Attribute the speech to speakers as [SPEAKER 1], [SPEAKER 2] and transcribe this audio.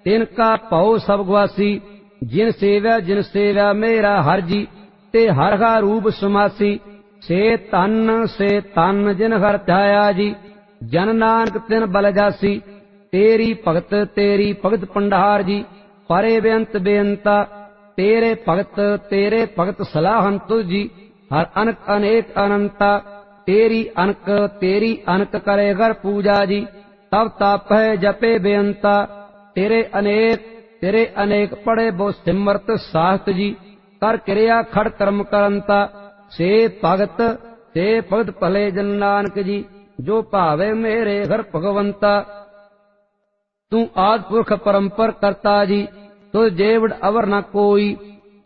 [SPEAKER 1] तिनका भौ सब गुआसी। जिन सेव्या मेरा हर जी, ते हर का रूप समासी। से तन जिन हर ध्याया जी, जन नानक तिन बल जासी। तेरी भगत पंडार जी, परे बेअंत बेअंता। तेरे भगत सलाहन तुझ जी, हर अनक अनेक अनंता। तेरी अनक करे घर पूजा जी, तब ताप है जपे बेअंता। तेरे अनेक पढ़े बो सिमरत साहत जी, कर क्रिया खड़ कर्म करंता। से भगत भले जन नानक जी, जो भावे मेरे घर भगवंता। तू आदि पुरख परंपर करता जी, तुझ जेवड़ अवर न कोई।